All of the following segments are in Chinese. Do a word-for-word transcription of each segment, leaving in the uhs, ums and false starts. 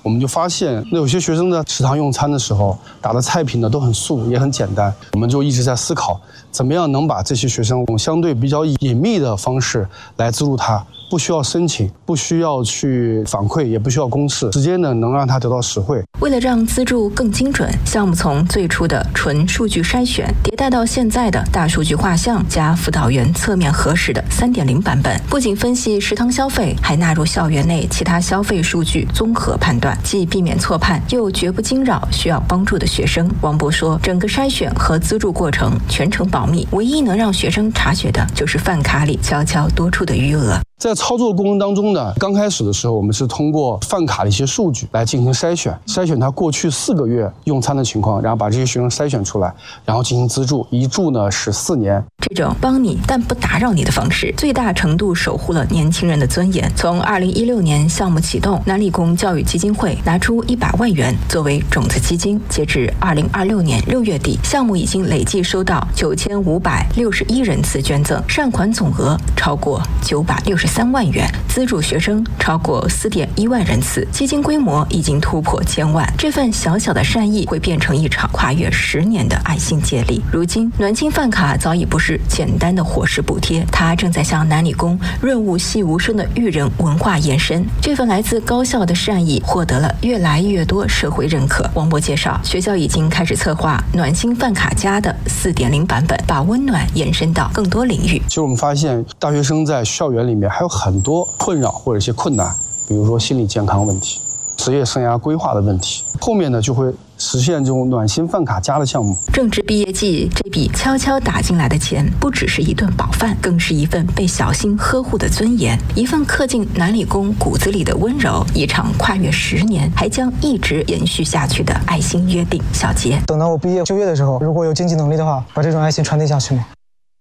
我们就发现，那有些学生在食堂用餐的时候打的菜品呢都很素，也很简单。我们就一直在思考，怎么样能把这些学生用相对比较隐秘的方式来资助他，不需要申请，不需要去反馈，也不需要公示，直接呢能让他得到实惠。 为了让资助更精准，项目从最初的纯数据筛选迭代到现在的大数据画像加辅导员侧面核实的 三点零 版本，不仅分析食堂消费，还纳入校园内其他消费数据综合判断，既避免错判，又绝不惊扰需要帮助的学生。王博说，整个筛选和资助过程全程保密，唯一能让学生察觉的就是饭卡里悄悄多出的余额。 在操作过程当中呢，刚开始的时候，我们是通过饭卡的一些数据来进行筛选，筛选他过去四个月用餐的情况，然后把这些学生筛选出来，然后进行资助，一助呢是四年。 这种帮你但不打扰你的方式，最大程度守护了年轻人的尊严。从二零一六年项目启动，南理工教育基金会拿出一百万元作为种子基金，截至二零二六年六月底，项目已经累计收到九千五百六十一人次捐赠，善款总额超过九百六十三万元，资助学生超过四点一万人次，基金规模已经突破千万。这份小小的善意会变成一场跨越十年的爱心接力。如今，暖心饭卡早已不是简单的伙食补贴，它正在向南理工润物细无声的育人文化延伸。这份来自高校的善意获得了越来越多社会认可。王博介绍，学校已经开始策划暖心饭卡加的 四点零 版本，把温暖延伸到更多领域。 其实我们发现，大学生在校园里面还有很多困扰或者一些困难，比如说心理健康问题、职业生涯规划的问题，后面呢就会实现这种暖心饭卡加的项目。 正值毕业季，这笔悄悄打进来的钱，不只是一顿饱饭，更是一份被小心呵护的尊严，一份刻进南理工骨子里的温柔，一场跨越十年还将一直延续下去的爱心约定。小杰， 等到我毕业就业的时候，如果有经济能力的话，把这种爱心传递下去吗？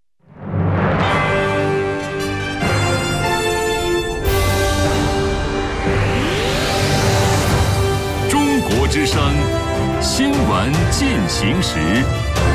之声新闻进行时。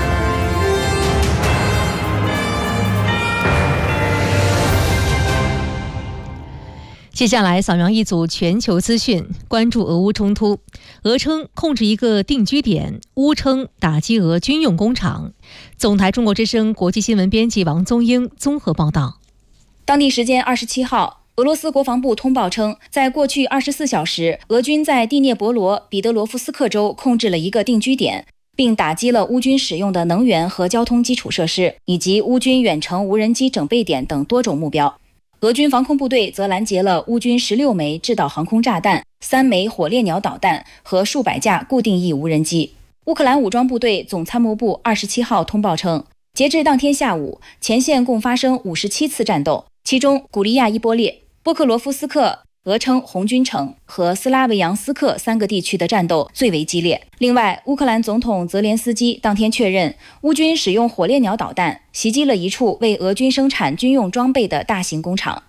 接下来扫描一组全球资讯，关注俄乌冲突。俄称控制一个定居点，乌称打击俄军用工厂。总台中国之声国际新闻编辑王宗英综合报道。 当地时间二十七号，俄罗斯国防部通报称，在过去二十四小时，俄军在第聂伯罗彼得罗夫斯克州控制了一个定居点，并打击了乌军使用的能源和交通基础设施，以及乌军远程无人机整备点等多种目标。俄军防空部队则拦截了乌军十六枚制导航空炸弹、三枚火烈鸟导弹和数百架固定翼无人机。乌克兰武装部队总参谋部二十七号通报称，截至当天下午，前线共发生五十七次战斗，其中古利亚伊波列、波克罗夫斯克、俄称红军城和斯拉维扬斯克三个地区的战斗最为激烈。另外，乌克兰总统泽连斯基当天确认，乌军使用火烈鸟导弹袭击了一处为俄军生产军用装备的大型工厂。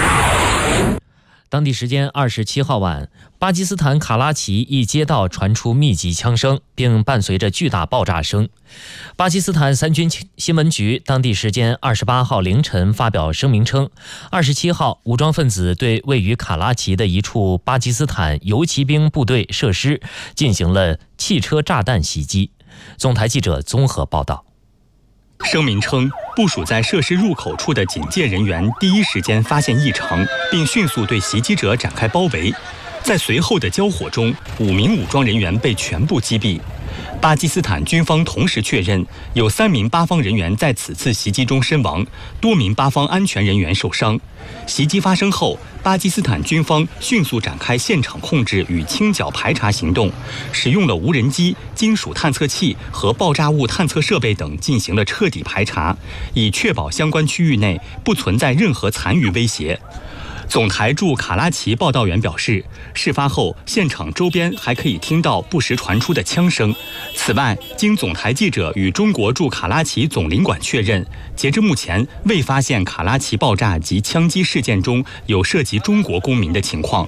当地时间二十七号晚，巴基斯坦卡拉奇一街道传出密集枪声，并伴随着巨大爆炸声。巴基斯坦三军新闻局当地时间二十八号凌晨发表声明称，二十七号武装分子对位于卡拉奇的一处巴基斯坦游骑兵部队设施进行了汽车炸弹袭击。总台记者综合报道。 声明称，部署在设施入口处的警戒人员第一时间发现异常，并迅速对袭击者展开包围。在随后的交火中，五名武装人员被全部击毙。巴基斯坦军方同时确认，有三名巴方人员在此次袭击中身亡，多名巴方安全人员受伤。袭击发生后，巴基斯坦军方迅速展开现场控制与清剿排查行动，使用了无人机、金属探测器和爆炸物探测设备等进行了彻底排查，以确保相关区域内不存在任何残余威胁。总台驻卡拉奇报道员表示，事发后现场周边还可以听到不时传出的枪声。此外，经总台记者与中国驻卡拉奇总领馆确认，截至目前未发现卡拉奇爆炸及枪击事件中有涉及中国公民的情况。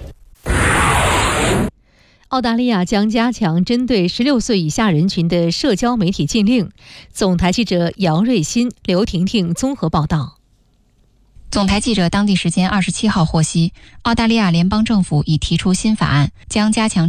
澳大利亚将加强针对十六岁以下人群的社交媒体禁令。总台记者姚瑞新、刘婷婷综合报道。 总台记者当地时间二十七号获悉，澳大利亚联邦政府已提出新法案，将加强